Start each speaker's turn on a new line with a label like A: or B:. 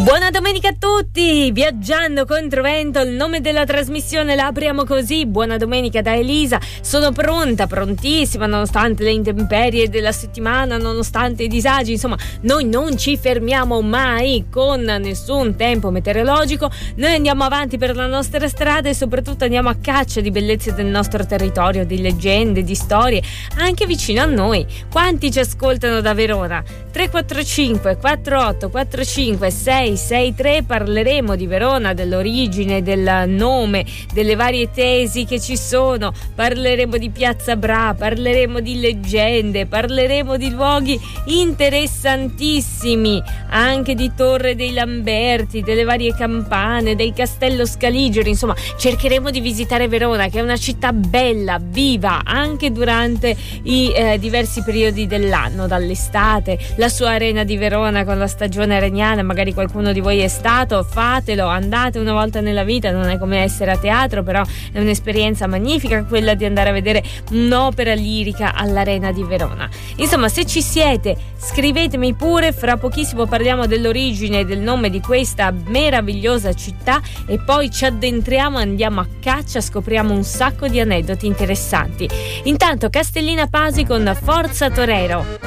A: Buona domenica a tutti! Viaggiando controvento, il nome della trasmissione la apriamo così. Buona domenica da Elisa. Sono pronta, prontissima, nonostante le intemperie della settimana, nonostante i disagi. Insomma, noi non ci fermiamo mai con nessun tempo meteorologico. Noi andiamo avanti per la nostra strada e soprattutto andiamo a caccia di bellezze del nostro territorio, di leggende, di storie, anche vicino a noi. Quanti ci ascoltano da Verona? 345 48 45 663. Parleremo di Verona, dell'origine, del nome, delle varie tesi che ci sono. Parleremo di Piazza Bra, parleremo di leggende, parleremo di luoghi interessantissimi, anche di Torre dei Lamberti, delle varie campane, del Castello Scaligeri. Insomma, cercheremo di visitare Verona, che è una città bella, viva, anche durante i diversi periodi dell'anno, dall'estate, la sua arena di Verona con la stagione areniana. Magari qualcuno di voi è stato, fatelo, andate una volta nella vita, non è come essere a teatro, però è un'esperienza magnifica quella di andare a vedere un'opera lirica all'Arena di Verona. Insomma, se ci siete, scrivetemi pure, fra pochissimo parliamo dell'origine e del nome di questa meravigliosa città e poi ci addentriamo, andiamo a caccia, scopriamo un sacco di aneddoti interessanti. Intanto Castellina Pasi con Forza Torero.